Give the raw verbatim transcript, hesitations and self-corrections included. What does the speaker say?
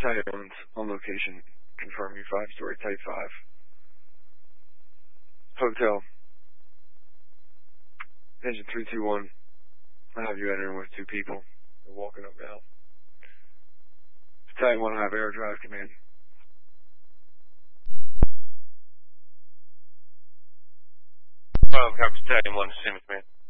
Battalion one's on location. Confirm you five story type five. Hotel. Engine three two one. I have you entering with two people. They're walking up now. Battalion one, I have air drive command. Well, Battalion one, same command.